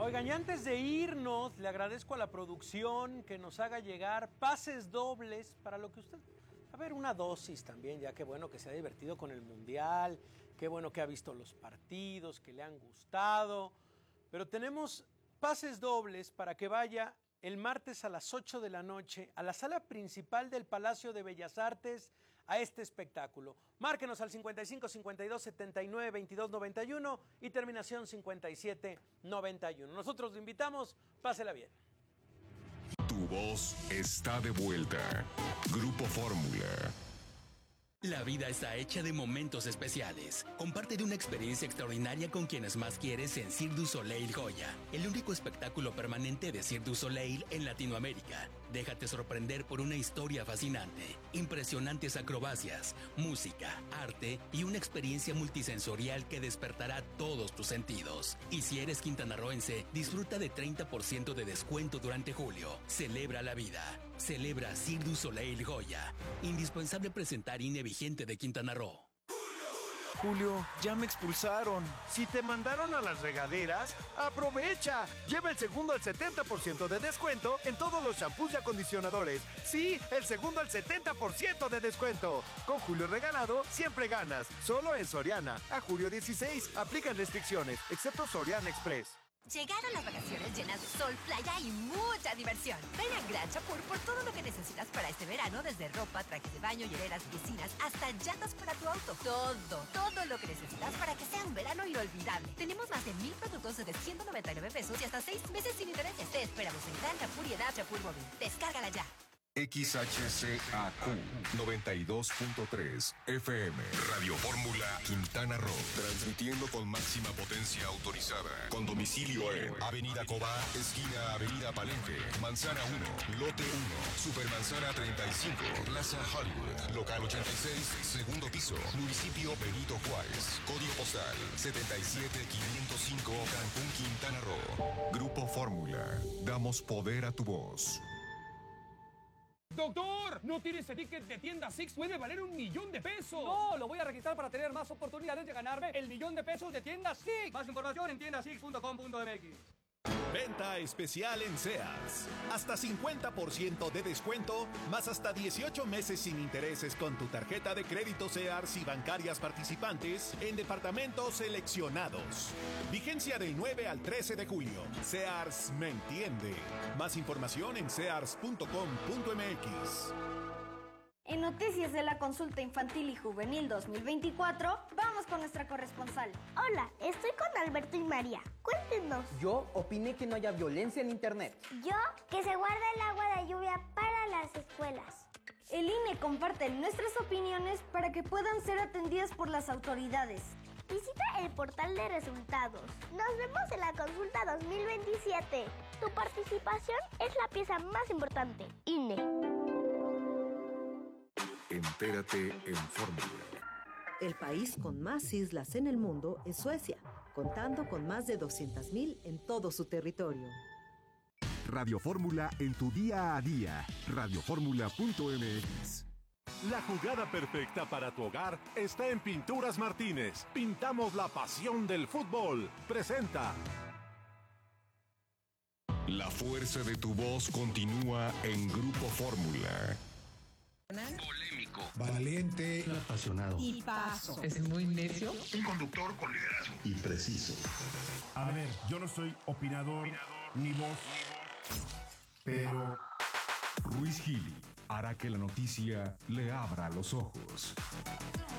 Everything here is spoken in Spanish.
Oigan, y antes de irnos, le agradezco a la producción que nos haga llegar pases dobles para lo que usted... A ver, una dosis también, ya qué bueno que se ha divertido con el Mundial, qué bueno que ha visto los partidos, que le han gustado. Pero tenemos pases dobles para que vaya el martes a las 8 de la noche a la sala principal del Palacio de Bellas Artes a este espectáculo. Márquenos al 55 52 79 22 91 y terminación 57 91. Nosotros lo invitamos, pásela bien. Tu voz está de vuelta. Grupo Fórmula. La vida está hecha de momentos especiales. Comparte de una experiencia extraordinaria con quienes más quieres en Cirque du Soleil Goya, el único espectáculo permanente de Cirque du Soleil en Latinoamérica. Déjate sorprender por una historia fascinante, impresionantes acrobacias, música, arte y una experiencia multisensorial que despertará todos tus sentidos. Y si eres quintanarroense, disfruta de 30% de descuento durante julio. Celebra la vida. Celebra Cirque du Soleil Goya. Indispensable presentar INE vigente de Quintana Roo. Julio, ya me expulsaron. Si te mandaron a las regaderas, aprovecha. Lleva el segundo al 70% de descuento en todos los shampoos y acondicionadores. Sí, el segundo al 70% de descuento. Con Julio regalado, siempre ganas. Solo en Soriana. A julio 16. Aplican restricciones, excepto Soriana Express. Llegaron las vacaciones llenas de sol, playa y mucha diversión. Ven a Gran Chapur por todo lo que necesitas para este verano, desde ropa, trajes de baño, hieleras, piscinas, hasta llantas para tu auto. Todo lo que necesitas para que sea un verano inolvidable. Tenemos más de 1,000 productos desde 199 pesos y hasta 6 meses sin intereses. Te esperamos en Gran Chapur y en App Chapur Móvil. Descárgala ya. XHCAQ 92.3 FM Radio Fórmula Quintana Roo, transmitiendo con máxima potencia autorizada, con domicilio en Avenida Cobá, esquina Avenida Palenque, Manzana 1, Lote 1, Supermanzana 35, Plaza Hollywood, local 86, segundo piso, municipio Benito Juárez, código postal 77505, Cancún, Quintana Roo. Grupo Fórmula, damos poder a tu voz. ¡Doctor! ¿No tiene ese ticket de tienda Six? ¡Puede valer $1,000,000! No, lo voy a registrar para tener más oportunidades de ganarme el $1,000,000 de tienda Six. Más información en tiendasix.com.mx. Venta especial en Sears. Hasta 50% de descuento, más hasta 18 meses sin intereses con tu tarjeta de crédito Sears y bancarias participantes en departamentos seleccionados. Vigencia del 9 al 13 de julio. Sears me entiende. Más información en sears.com.mx. En noticias de la consulta infantil y juvenil 2024, vamos con nuestra corresponsal. Hola, estoy con Alberto y María. Cuéntenos. Yo opiné que no haya violencia en internet. Yo, que se guarda el agua de lluvia para las escuelas. El INE comparte nuestras opiniones para que puedan ser atendidas por las autoridades. Visita el portal de resultados. Nos vemos en la consulta 2027. Tu participación es la pieza más importante. INE. Entérate en Fórmula. El país con más islas en el mundo es Suecia, contando con más de 200,000 en todo su territorio. Radio Fórmula en tu día a día. Radioformula.mx. La jugada perfecta para tu hogar está en Pinturas Martínez. Pintamos la pasión del fútbol. Presenta. La fuerza de tu voz continúa en Grupo Fórmula. Polémico, valiente, apasionado y paso. Es muy necio. Un conductor con liderazgo y preciso. A ver, yo no soy opinador ni voz, pero Ruiz Gili hará que la noticia le abra los ojos.